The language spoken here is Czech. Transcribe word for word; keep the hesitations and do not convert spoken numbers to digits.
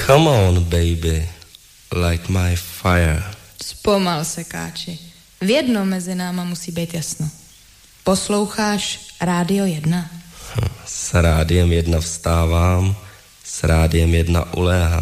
Come on, baby, light my fire. Zpomal se, Káči. V jednom mezi náma musí být jasno. Posloucháš Rádio jedna? S Rádiem jedna vstávám, s Rádiem jedna uléhám.